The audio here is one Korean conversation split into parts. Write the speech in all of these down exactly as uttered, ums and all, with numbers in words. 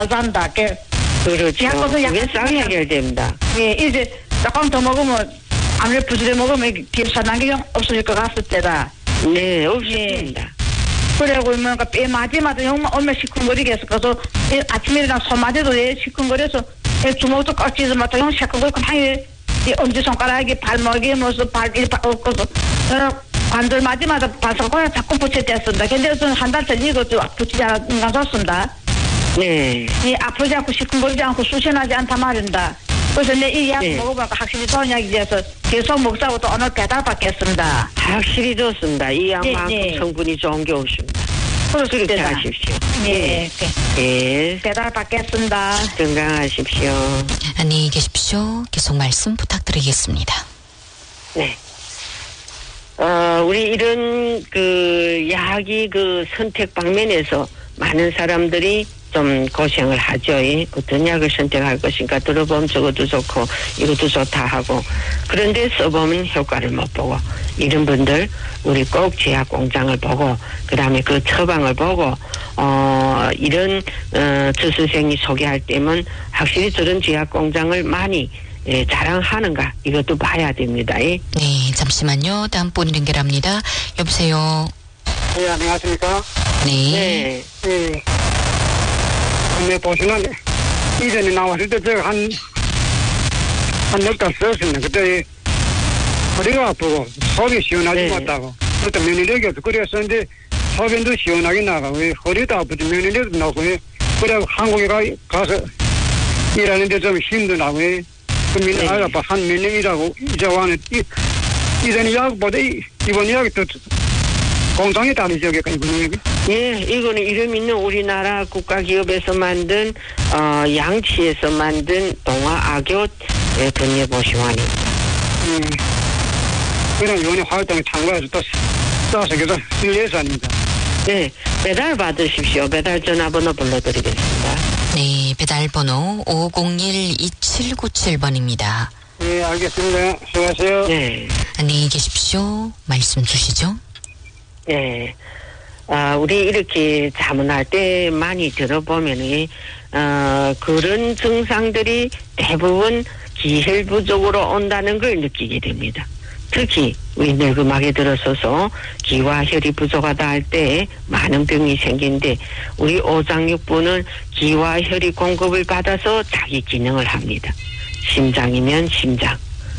산다. 그 그렇죠. 약간도 약간 그게 싹 해결됩니다. 예, 이제 조금 더 먹으면 아무래도 부지런히 먹으면 기억사는 게 없어질 것 같을 때다. 네, 없습니다. 그래고 뭐 뼈 마디마다 정말 얼마나 시큰거리겠어. 그래서 아침에 일어나 손마디도 왜 시큰거려서 주먹도 꺾이지 못하고 형 시큰거리고 하얘 엄지손가락에 발목에 무슨 발이 없고서 관절 마디마다 발손가락 자꾸 붙였댔습니다. 근데 저는 한 달 전에 이것도 붙이지 않았습니다. 네. 이 아프지 않고 시큰거리지 않고 수신하지 않단 말입니다. 그래서 내 이 약 네. 먹어보니까 확실히 좋은 약이 돼서 계속 먹자고 또 오늘 배달 받겠습니다. 확실히 좋습니다. 이 약만큼 네, 네. 성분이 좋은 게 없습니다. 그렇게 그렇습니다. 하십시오. 예, 예. 배달 받겠습니다. 건강하십시오. 안녕히 계십시오. 계속 말씀 부탁드리겠습니다. 네. 어, 우리 이런 그 약이 그 선택 방면에서 많은 사람들이 좀 고생을 하죠. 이 어떤 약을 선택할 것인가 들어보면 저것도 좋고 이것도 좋다 하고 그런데 써보면 효과를 못 보고 이런 분들 우리 꼭 제약 공장을 보고 그 다음에 그 처방을 보고 어 이런 어, 저 선생이 소개할 때면 확실히 저런 제약 공장을 많이 예, 자랑하는가 이것도 봐야 됩니다. 예. 네, 잠시만요. 다음 분 연결합니다. 여보세요. 네, 안녕하십니까? 네. 네. 네. 네, 보시면, 이전에 나왔을 때 제가 한, 한 넉 달 썼습니다. 그때, 허리가 아프고, 속이 시원하지 네. 못하고, 그때 면역력이 없고, 그랬었는데, 소변도 시원하게 나가고, 허리도 아프지, 면역력도 나고, 그래 한국에 가, 가서 일하는데 좀 힘도 나고, 그 면, 네. 아, 아빠 한 몇 년이라고, 이제 와는, 이, 이전에 약보다 이, 이번 약이 더, 공장이 다르죠, 이번 약이. 예, 이거는 이름 있는 우리나라 국가기업에서 만든 어, 양치에서 만든 동아악교 건예보시환입니다. 음, 그런 요원의 활동에 참가해서 또 써서 계속 실내산입니다. 네, 배달 받으십시오. 배달 전화번호 불러드리겠습니다. 네, 배달번호 오공일 이칠구칠 번입니다. 네, 알겠습니다. 수고하세요. 네, 안녕히 계십시오. 말씀 주시죠. 네. 아, 우리 이렇게 자문할 때 많이 들어보면은, 어, 그런 증상들이 대부분 기혈 부족으로 온다는 걸 느끼게 됩니다. 특히 우리 늙음하게 들어서서 기와 혈이 부족하다 할 때 많은 병이 생긴데 우리 오장육부는 기와 혈이 공급을 받아서 자기 기능을 합니다. 심장이면 심장,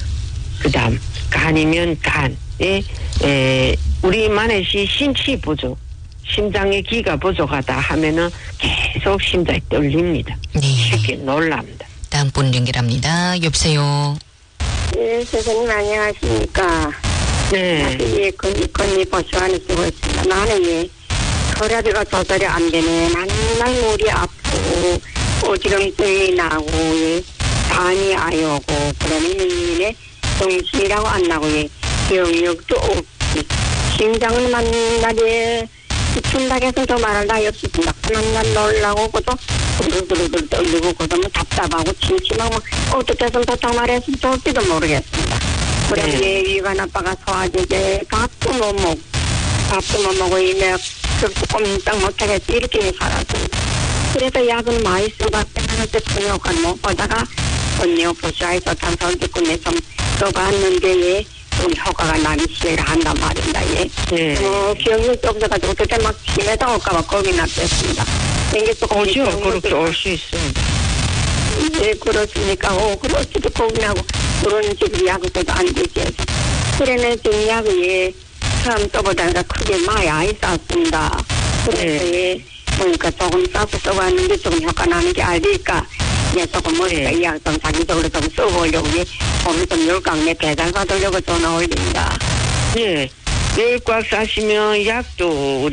그 다음 간이면 간, 예, 에, 우리 만해시 신치 부족, 심장의 기가 부족하다 하면은 계속 심장이 떨립니다. 네. 쉽게 놀랍니다. 다음 분 연결합니다. 여보세요. 네, 선생님 안녕하십니까. 네. 예, 건니, 건니 보시환을 쓰고 있습니다. 나는 예, 혈압이가 조절이 안 되네. 맨날 물이 아프고, 오지름증이 나고, 예, 간이 아요고, 그러면 예, 정신이라고 안 나고, 예, 기억력도 없고, 심장은 만날에 춘닥에서 저 말할 나위 없습니다. 만날 놀라고, 그것도 그르그르 떨리고, 그것도 뭐 답답하고, 침침하고, 어떻게 해서 도착 말해서 좋을지도 모르겠습니다. 그래, 네. 예, 위가 나빠가 소화제제, 밥도 못 먹고, 밥도 못 먹고, 이 내가 꼼짝 못하겠지, 이렇게 살았습니다. 그래서 약은 많이 써봤는데, 그때 큰 효과는 못 보다가, 언니 보시아에서 탄소를 듣고 내 좀 써봤는데, 예, 좀 효과가 나기 시작을 한단 말입니다, 예. 네. 어, 기억력이 없어가지고, 그때 막 심해서 올까봐 겁이 났겠습니다. 이게 또 오죠. 그렇게 올 수 있습니다. 네, 그렇습니까? 오, 그렇지도 고민하고, 그런 지금 약도 안 되지 해서. 그래는 지금 약을, 예, 처음 써보다가 크게 많이 안 썼습니다. 그래서, 네. 예, 보니까 조금 싸서 써봤는데 조금 효과 나는 게 알니까, 예, 조금 뭐니까 네. 이 약 좀 자기적으로 좀 써보려고, 예, 오늘 좀 열강내 배달 받으려고 전화 올립니다. 네. 내일 꽉 싸시면 약도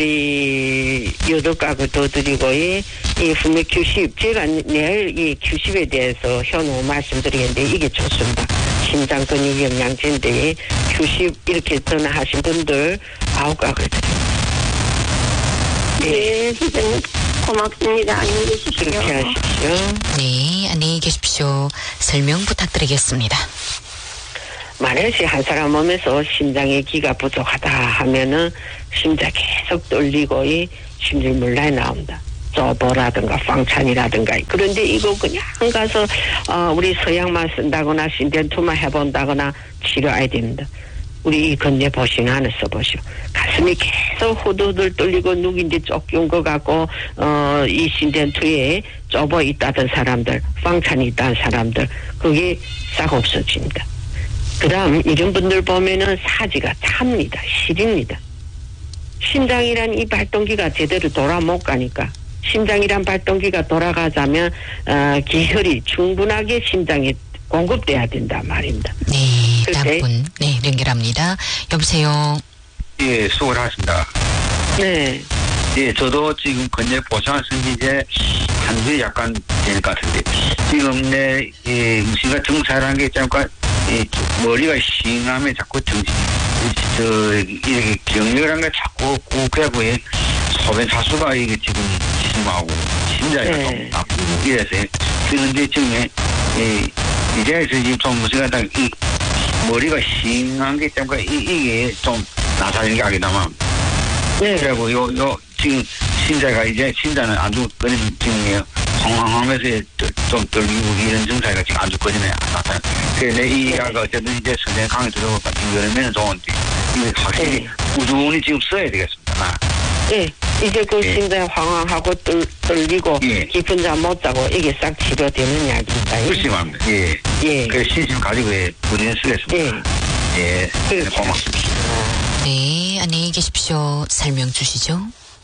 우리 여덟 가구 더 드리고, 이, 이 분명 큐십, 제가 내일 이 큐십에 대해서 현우 말씀드리겠는데 이게 좋습니다. 심장 근육 영양제인데 큐십 이렇게 전화하신 분들 아홉 가구를 드립니다. 네, 선생님, 고맙습니다. 안녕히 계십시오. 그렇게 하십시오. 네, 안녕히 계십시오. 설명 부탁드리겠습니다. 만약에 한 사람 몸에서 심장의 기가 부족하다 하면은 심장 계속 떨리고 이 심장물란이 나온다. 쪼버라든가 황찬이라든가. 그런데 이거 그냥 가서 어, 우리 서약만 쓴다거나 신덴투만 해본다거나 치료해야 됩니다. 우리 이 건네 보시나 하나 써보시오. 가슴이 계속 후두들 떨리고 누군지 쫓겨온 것 같고 어, 이 신덴투에 좁어 있다던 사람들, 황찬이 있다는 사람들 그게 싹 없어집니다. 그 다음 이런 분들 보면은 사지가 찹니다. 시립니다. 심장이란 이 발동기가 제대로 돌아 못 가니까 심장이란 발동기가 돌아가자면 어, 기혈이 충분하게 심장에 공급돼야 된단 말입니다. 네, 다음 분, 네, 연결합니다. 여보세요. 예, 수고를 하셨습니다. 네. 예, 저도 지금 건재 보상을 쓴 지 이제 한 주 약간 될 것 같은데, 지금 내, 예, 무슨가 정사라는 게 잠깐, 예, 머리가 싱하면 자꾸 정신, 저, 이렇게 경력이라는 게 자꾸 꾹하고, 예, 소변 차수가 이게 지금 심하고, 심장이 네. 좀 아프고, 이래서, 그런데 지금, 예, 이제서 지금 좀 무슨 가 이 머리가 싱한 게 잠깐 이, 이게 좀 나사는 게 아니다만. 네. 그리고 요, 요, 지금 신자가 이제 신자는 아주 그림 중에 황황하면서 좀 떨리고 이런 증상이 지금 아주 거리네. 그래서 이 약가 어쨌든 이제 선생님 강의 들어보니까 여름에는 좋은데 이게 확실히 네. 꾸준히 지금 써야 되겠습니다. 예, 이제 그 예. 심장 황황하고 떨, 떨리고 예. 깊은 잠 못 자고 이게 싹 치료되는 약입니다. 그렇지 말입니다. 예. 예. 그 신심 가지고 예, 꾸준히 쓰겠습니다. 예. 예. 고맙습니다. 네, 안녕히 계십시오. 설명 주시죠.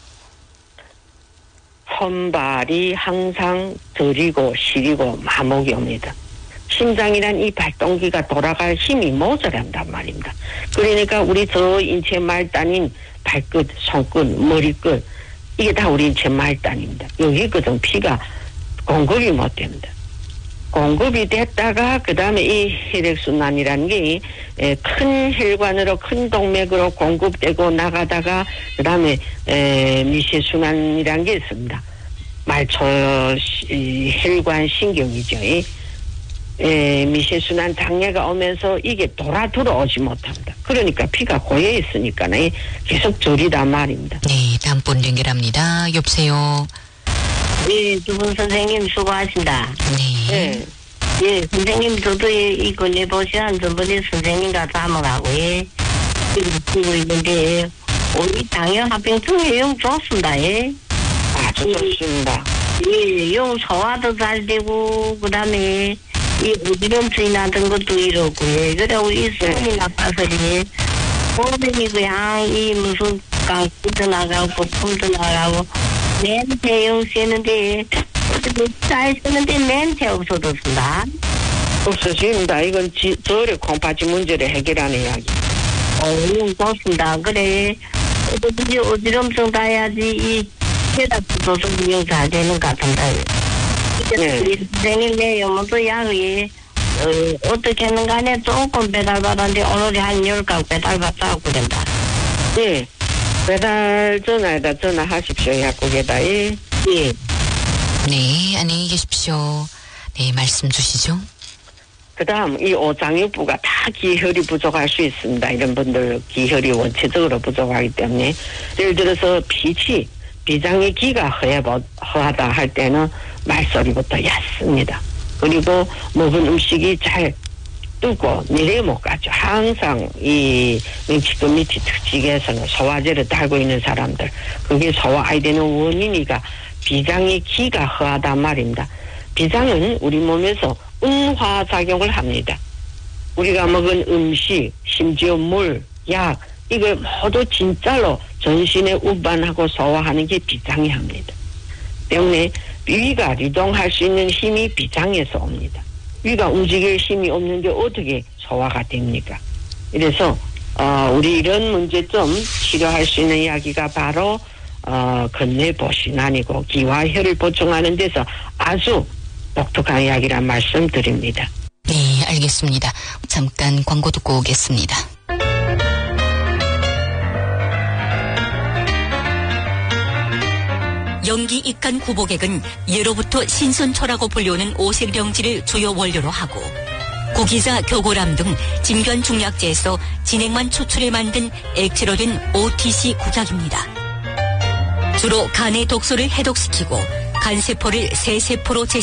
손발이 항상 저리고 시리고 마목이 옵니다. 심장이란 이 발동기가 돌아갈 힘이 모자란단 말입니다. 그러니까 우리 저 인체 말단인 발끝, 손끝, 머리끝 이게 다 우리 인체 말단입니다. 여기 그정 피가 공급이 못 됩니다. 공급이 됐다가 그 다음에 이 혈액순환이라는 게 큰 혈관으로 큰 동맥으로 공급되고 나가다가 그 다음에 미세순환이라는 게 있습니다. 말초 혈관 신경이죠. 에, 미세순환 장애가 오면서 이게 돌아 들어오지 못합니다. 그러니까 피가 고여 있으니까 계속 저리단 말입니다. 네, 다음 분 연결합니다. 여보세요. 예, 두 분 선생님 수고하십니다. 네. 네. 예, 선생님 저도 이 건네 보시한 전번에 선생님과 담으라고 예, 지금 쓰고 있는데 우리 당연 합병증 용 좋습니다. 예. 아주 좋습니다. 예, 용 소화도 잘 되고 그다음에 이 어지럼증이 나던 것도 이렇고 예. 그래 우리 손이 나빠서 예. 몸이 그냥 이 무슨 강기도 나가고 품도 나가고 멘트용 쓰는데 잘 쓰는데 멘트 없어졌습니다. 없어집니다. 이건 지, 저래 콩팥지 문제를 해결하는 이야기. 어, 좋습니다. 그래. 어디 어지럼증 다야지 이 혈압도 좀 이용 잘 되는 것 같은데. 네. 선생님 내 영어도 약이 어, 어떻게 하는 간에 조금 배달받았는데 오늘이 한 열 각 배달받자고 그런다. 예. 배달 전화에다 전화하십시오. 약국에다. 예. 예. 네, 안녕히 계십시오. 네, 말씀 주시죠. 그 다음, 이 오장육부가 다 기혈이 부족할 수 있습니다. 이런 분들 기혈이 원체적으로 부족하기 때문에. 예를 들어서 피치, 비장의 기가 허해, 허하다 할 때는 말소리부터 얕습니다. 그리고 먹은 음식이 잘 뜨고 내려 못 가죠. 항상 이 멕시코 밑이 특징에서는 소화제를 달고 있는 사람들, 그게 소화해야 되는 원인이가 비장의 기가 허하단 말입니다. 비장은 우리 몸에서 운화작용을 합니다. 우리가 먹은 음식, 심지어 물, 약, 이걸 모두 진짜로 전신에 운반하고 소화하는 게 비장이 합니다. 때문에 위가 리동할 수 있는 힘이 비장에서 옵니다. 위가 움직일 힘이 없는데 어떻게 소화가 됩니까? 이래서 어, 우리 이런 문제점 치료할 수 있는 이야기가 바로 어, 건뇌보신안이고 기화혈을 보충하는 데서 아주 독특한 이야기란 말씀 드립니다. 네, 알겠습니다. 잠깐 광고 듣고 오겠습니다. 연기 입간 구보객은 예로부터 신선초라고 불리우는 오색령지를 주요 원료로 하고 구기자, 교고람 등 진변 중약제에서 진액만 추출해 만든 액체로 된 오티씨 구작입니다. 주로 간의 독소를 해독시키고 간세포를 세세포로